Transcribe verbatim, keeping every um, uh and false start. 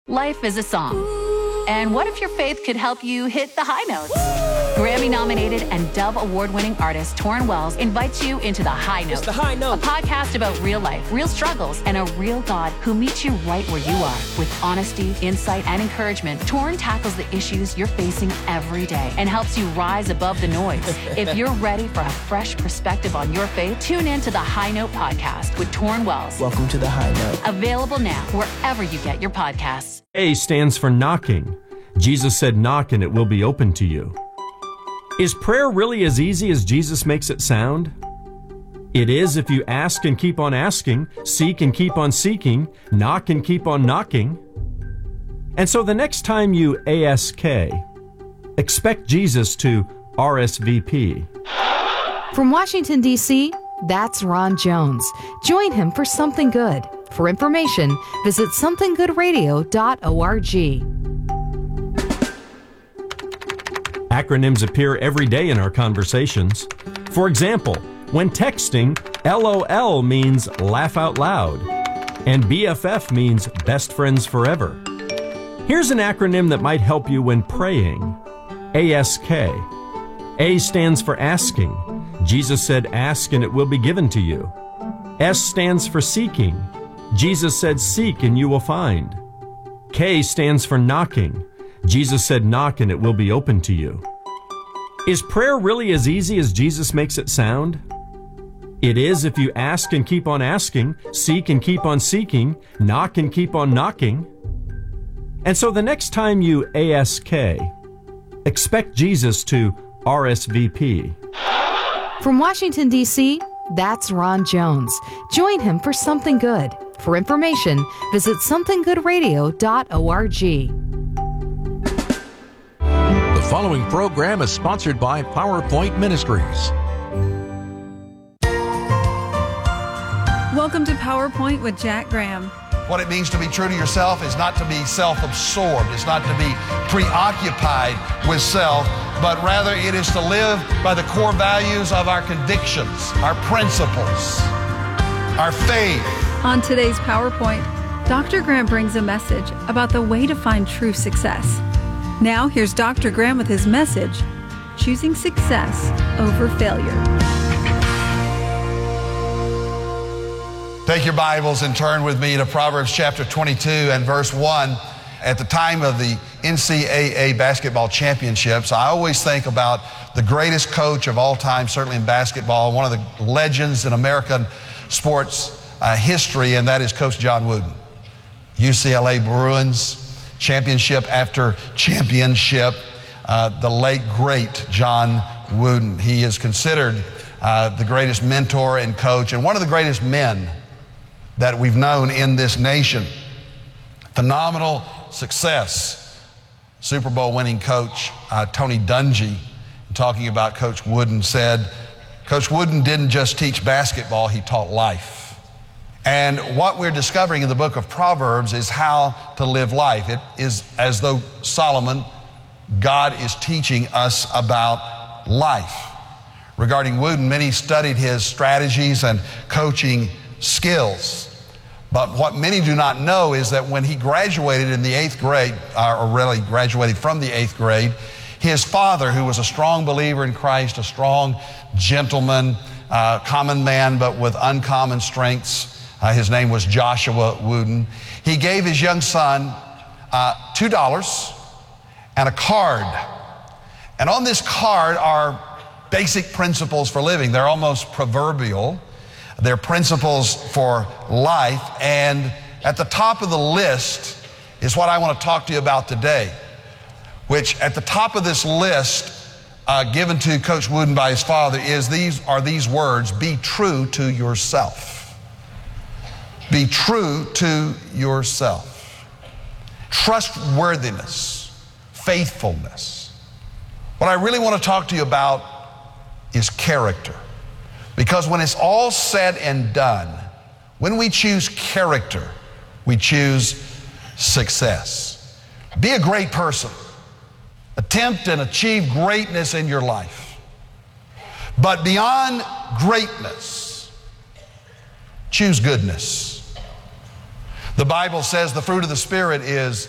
Life is a song. And what if your faith could help you hit the high notes? Grammy-nominated and Dove Award-winning artist Torrin Wells invites you into The High Note. It's The High Note. A podcast about real life, real struggles, and a real God who meets you right where you are. With honesty, insight, and encouragement, Torrin tackles the issues you're facing every day and helps you rise above the noise. If you're ready for a fresh perspective on your faith, tune in to The High Note podcast with Torrin Wells. Welcome to The High Note. Available now wherever you get your podcasts. A stands for knocking. Jesus said, knock and it will be open to you. Is prayer really as easy as Jesus makes it sound? It is if you ask and keep on asking, seek and keep on seeking, knock and keep on knocking. And so the next time you ask, expect Jesus to R S V P. From Washington, D C, that's Ron Jones. Join him for Something Good. For information, visit something good radio dot org. Acronyms appear every day in our conversations. For example, when texting, L O L means laugh out loud, and B F F means best friends forever. Here's an acronym that might help you when praying. A S K. A stands for asking. Jesus said, ask and it will be given to you. S stands for seeking. Jesus said, seek and you will find. K stands for knocking. Jesus said, knock and it will be open to you. Is prayer really as easy as Jesus makes it sound? It is if you ask and keep on asking, seek and keep on seeking, knock and keep on knocking. And so the next time you ask, expect Jesus to R S V P. From Washington, D C, that's Ron Jones. Join him for Something Good. For information, visit something good radio dot org. The following program is sponsored by PowerPoint Ministries. Welcome to PowerPoint with Jack Graham. What it means to be true to yourself is not to be self-absorbed. It's not to be preoccupied with self, but rather it is to live by the core values of our convictions, our principles, our faith. On today's PowerPoint, Doctor Graham brings a message about the way to find true success. Now, here's Doctor Graham with his message, Choosing Success Over Failure. Take your Bibles and turn with me to Proverbs chapter twenty-two and verse one. At the time of the N C double A basketball championships, I always think about the greatest coach of all time, certainly in basketball, one of the legends in American sports uh, history, and that is Coach John Wooden. U C L A Bruins, championship after championship, uh, the late, great John Wooden. He is considered uh, the greatest mentor and coach and one of the greatest men that we've known in this nation. Phenomenal success. Super Bowl winning coach uh, Tony Dungy, talking about Coach Wooden, said, Coach Wooden didn't just teach basketball, he taught life. And what we're discovering in the book of Proverbs is how to live life. It is as though Solomon, God is teaching us about life. Regarding Wooden, many studied his strategies and coaching skills. But what many do not know is that when he graduated in the eighth grade, or really graduated from the eighth grade, his father, who was a strong believer in Christ, a strong gentleman, uh, common man, but with uncommon strengths, Uh, his name was Joshua Wooden. He gave his young son uh, two dollars and a card. And on this card are basic principles for living. They're almost proverbial. They're principles for life. And at the top of the list is what I want to talk to you about today, which at the top of this list uh, given to Coach Wooden by his father is these are these words: be true to yourself. Be true to yourself. Trustworthiness, faithfulness. What I really want to talk to you about is character. Because when it's all said and done, when we choose character, we choose success. Be a great person. Attempt and achieve greatness in your life. But beyond greatness, choose goodness. The Bible says the fruit of the Spirit is